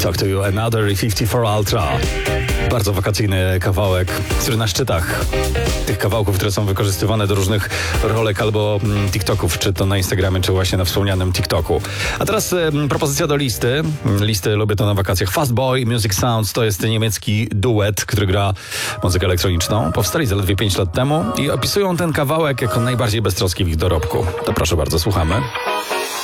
Talk to You Another i 54 Ultra. Bardzo wakacyjny kawałek, który na szczytach tych kawałków, które są wykorzystywane do różnych rolek albo TikToków, czy to na Instagramie, czy właśnie na wspomnianym TikToku. A teraz propozycja do listy. Listy lubię to na wakacjach. Fastboy Music Sounds to jest niemiecki duet, który gra muzykę elektroniczną. Powstali zaledwie 5 lat temu i opisują ten kawałek jako najbardziej beztroski w ich dorobku. To proszę bardzo, słuchamy.